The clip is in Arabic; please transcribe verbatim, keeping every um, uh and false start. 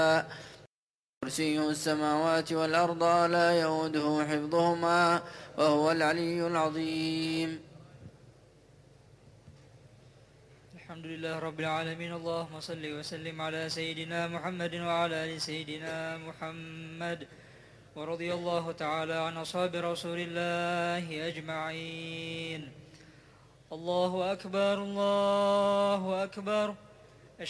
كرسيه السماوات والأرض لا يؤوده حفظهما وهو العلي العظيم. الحمد لله رب العالمين. اللهم صل وسلم على سيدنا محمد وعلى آل سيدنا محمد، ورضي الله تعالى عن أصحاب رسول الله أجمعين. الله أكبر الله أكبر.